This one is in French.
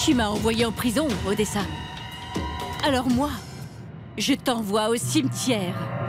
Tu m'as envoyé en prison, Odessa. Alors moi, je t'envoie au cimetière.